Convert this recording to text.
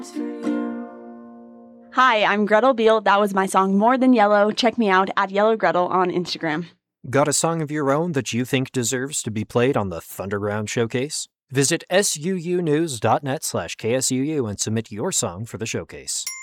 Hi, I'm Gretel Beal. That was my song More Than Yellow. Check me out at Yellow Gretel on Instagram. Got a song of your own that you think deserves to be played on the Thunderground Showcase? Visit suunews.net/KSUU and submit your song for the showcase.